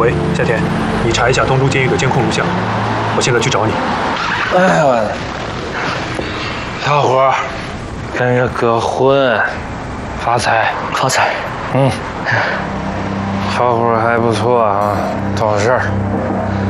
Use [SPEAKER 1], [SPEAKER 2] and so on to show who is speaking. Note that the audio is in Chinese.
[SPEAKER 1] 喂，夏天，你查一下东都监狱的监控录像，我现在去找你。
[SPEAKER 2] 哎呦我的，小伙，跟着哥混，发财
[SPEAKER 3] 发财。
[SPEAKER 2] 小伙还不错啊，懂事儿。